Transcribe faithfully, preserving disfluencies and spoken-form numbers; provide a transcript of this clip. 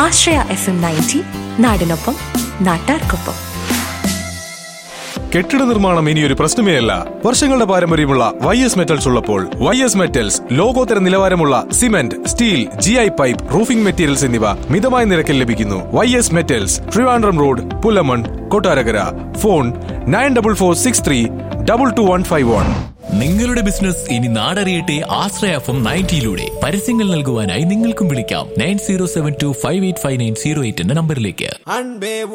ആശ്രയ F M ninety, നാടിനൊപ്പം നാട്ടാർക്കൊപ്പം. കെട്ടിട നിർമ്മാണം ഇനിയൊരു പ്രശ്നമേ അല്ല. വർഷങ്ങളുടെ പാരമ്പര്യമുള്ള വൈ എസ് മെറ്റൽസ് ഉള്ളപ്പോൾ വൈ എസ് മെറ്റൽസ് ലോകോത്തര നിലവാരമുള്ള cement, steel, G I pipe, roofing materials എന്നിവ മിതമായ നിരക്കിൽ ലഭിക്കുന്നു. Y S metals, Trivandrum road, Pullamon, Kottarakkara. Phone nine double four six three double two one five one. നിങ്ങളുടെ ബിസിനസ് ഇനി നാടറിയട്ടെ ആശ്രയ എഫ് എം നയൻറ്റിയിലൂടെ. പരസ്യങ്ങൾ നൽകുവാനായി നിങ്ങൾക്കും വിളിക്കാം nine zero seven to five eight five nine zero eight എന്ന നമ്പറിലേക്ക്.